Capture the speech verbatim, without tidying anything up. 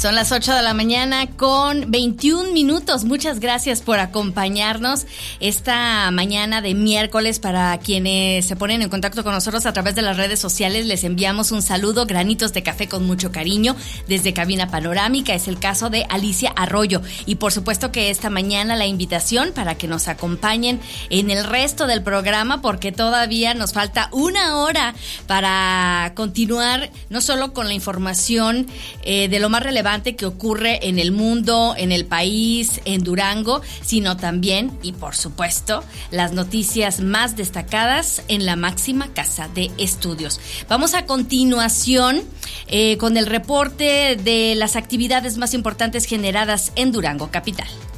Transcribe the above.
Son las ocho de la mañana con veintiún minutos. Muchas gracias por acompañarnos esta mañana de miércoles. Para quienes se ponen en contacto con nosotros a través de las redes sociales, les enviamos un saludo, granitos de café con mucho cariño desde Cabina Panorámica. Es el caso de Alicia Arroyo. Y por supuesto que esta mañana la invitación para que nos acompañen en el resto del programa, porque todavía nos falta una hora para continuar no solo con la información eh, de lo más relevante que ocurre en el mundo, en el país, en Durango, sino también, y por supuesto, las noticias más destacadas en la máxima casa de estudios. Vamos a continuación eh, con el reporte de las actividades más importantes generadas en Durango capital.